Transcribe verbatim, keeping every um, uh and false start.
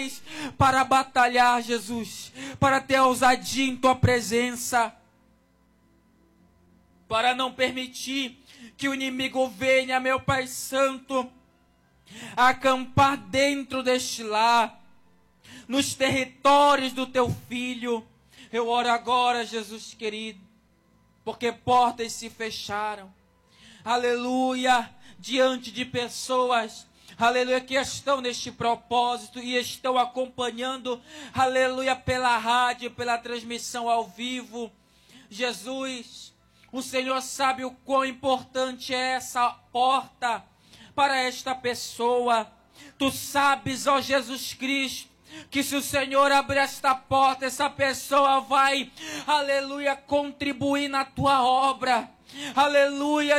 mais para batalhar, Jesus, para ter ousadia em tua presença, para não permitir que o inimigo venha, meu Pai Santo, acampar dentro deste lar, nos territórios do teu filho. Eu oro agora, Jesus querido, porque portas se fecharam, aleluia, diante de pessoas, aleluia, que estão neste propósito e estão acompanhando, aleluia, pela rádio, pela transmissão ao vivo. Jesus, o Senhor sabe o quão importante é essa porta para esta pessoa. Tu sabes, ó Jesus Cristo, que se o Senhor abrir esta porta, essa pessoa vai, aleluia, contribuir na tua obra. Aleluia,